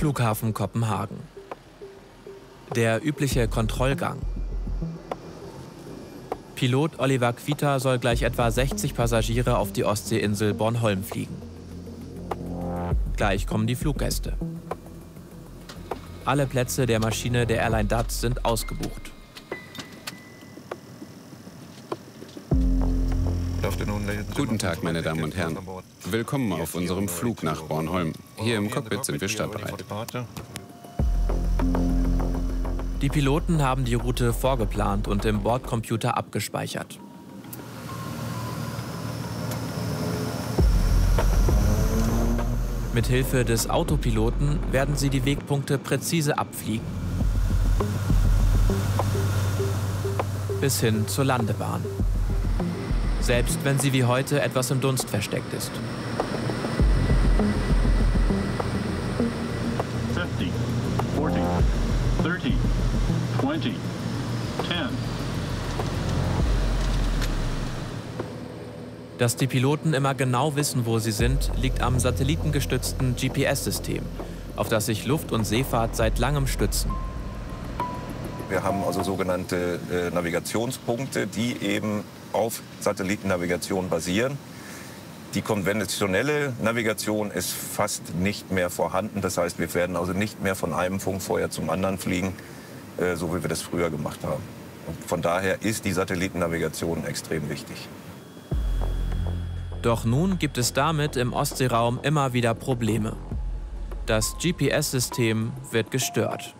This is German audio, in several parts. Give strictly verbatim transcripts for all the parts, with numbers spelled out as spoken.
Flughafen Kopenhagen. Der übliche Kontrollgang. Pilot Oliver Quita soll gleich etwa sechzig Passagiere auf die Ostseeinsel Bornholm fliegen. Gleich kommen die Fluggäste. Alle Plätze der Maschine der Airline D A T sind ausgebucht. Guten Tag, meine Damen und Herren. Willkommen auf unserem Flug nach Bornholm. Hier im Cockpit sind wir startbereit. Die Piloten haben die Route vorgeplant und im Bordcomputer abgespeichert. Mithilfe des Autopiloten werden sie die Wegpunkte präzise abfliegen. Bis hin zur Landebahn. Selbst wenn sie wie heute etwas im Dunst versteckt ist. fifty, forty, thirty, twenty, ten. Dass die Piloten immer genau wissen, wo sie sind, liegt am satellitengestützten G P S-System, auf das sich Luft- und Seefahrt seit langem stützen. Wir haben also sogenannte äh, Navigationspunkte, die eben auf Satellitennavigation basieren. Die konventionelle Navigation ist fast nicht mehr vorhanden. Das heißt, wir werden also nicht mehr von einem Funkfeuer zum anderen fliegen, äh, so wie wir das früher gemacht haben. Und von daher ist die Satellitennavigation extrem wichtig. Doch nun gibt es damit im Ostseeraum immer wieder Probleme. Das G P S-System wird gestört.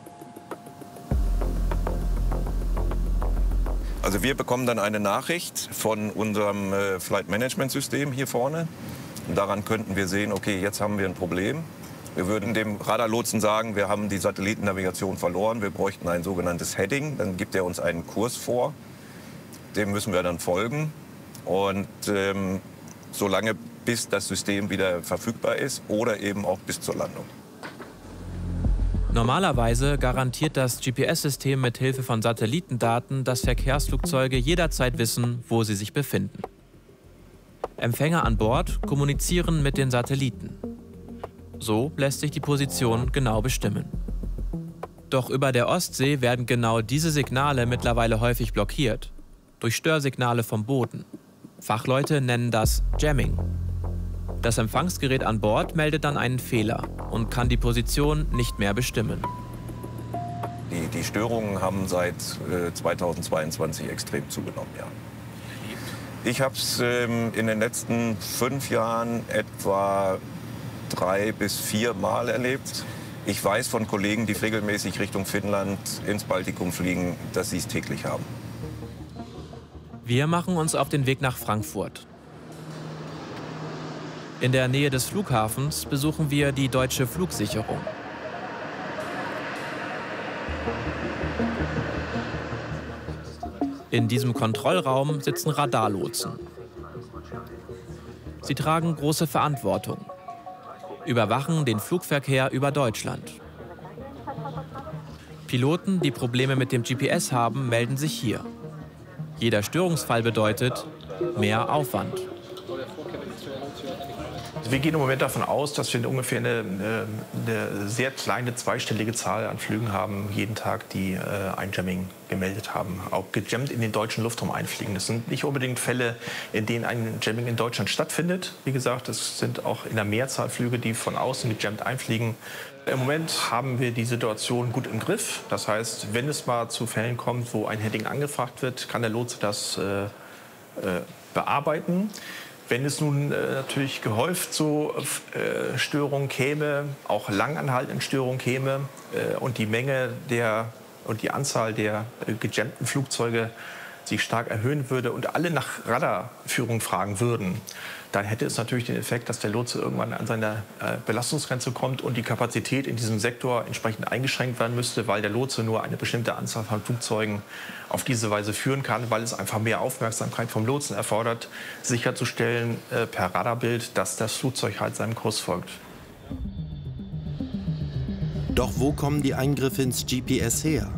Also wir bekommen dann eine Nachricht von unserem äh, Flight-Management-System hier vorne. Und daran könnten wir sehen, okay, jetzt haben wir ein Problem. Wir würden dem Radarlotsen sagen, wir haben die Satellitennavigation verloren, wir bräuchten ein sogenanntes Heading. Dann gibt er uns einen Kurs vor, dem müssen wir dann folgen. Und ähm, solange bis das System wieder verfügbar ist oder eben auch bis zur Landung. Normalerweise garantiert das G P S-System mit Hilfe von Satellitendaten, dass Verkehrsflugzeuge jederzeit wissen, wo sie sich befinden. Empfänger an Bord kommunizieren mit den Satelliten. So lässt sich die Position genau bestimmen. Doch über der Ostsee werden genau diese Signale mittlerweile häufig blockiert. Durch Störsignale vom Boden. Fachleute nennen das Jamming. Das Empfangsgerät an Bord meldet dann einen Fehler und kann die Position nicht mehr bestimmen. Die, die Störungen haben seit äh, zweitausendzweiundzwanzig extrem zugenommen, ja. Ich habe es ähm, in den letzten fünf Jahren etwa drei bis vier Mal erlebt. Ich weiß von Kollegen, die regelmäßig Richtung Finnland ins Baltikum fliegen, dass sie es täglich haben. Wir machen uns auf den Weg nach Frankfurt. In der Nähe des Flughafens besuchen wir die Deutsche Flugsicherung. In diesem Kontrollraum sitzen Radarlotsen. Sie tragen große Verantwortung, überwachen den Flugverkehr über Deutschland. Piloten, die Probleme mit dem G P S haben, melden sich hier. Jeder Störungsfall bedeutet mehr Aufwand. Wir gehen im Moment davon aus, dass wir ungefähr eine, eine sehr kleine zweistellige Zahl an Flügen haben, jeden Tag, die ein Jamming gemeldet haben, auch gejammt in den deutschen Luftraum einfliegen. Das sind nicht unbedingt Fälle, in denen ein Jamming in Deutschland stattfindet. Wie gesagt, es sind auch in der Mehrzahl Flüge, die von außen gejammt einfliegen. Im Moment haben wir die Situation gut im Griff. Das heißt, wenn es mal zu Fällen kommt, wo ein Heading angefragt wird, kann der Lotse das äh, äh, bearbeiten. Wenn es nun äh, natürlich gehäuft zu äh, Störungen käme, auch langanhaltenden Störungen käme äh, und die Menge der und die Anzahl der äh, gejammten Flugzeuge sich stark erhöhen würde und alle nach Radarführung fragen würden, dann hätte es natürlich den Effekt, dass der Lotse irgendwann an seine äh, Belastungsgrenze kommt und die Kapazität in diesem Sektor entsprechend eingeschränkt werden müsste, weil der Lotse nur eine bestimmte Anzahl von Flugzeugen auf diese Weise führen kann, weil es einfach mehr Aufmerksamkeit vom Lotsen erfordert, sicherzustellen äh, per Radarbild, dass das Flugzeug halt seinem Kurs folgt. Doch wo kommen die Eingriffe ins G P S her?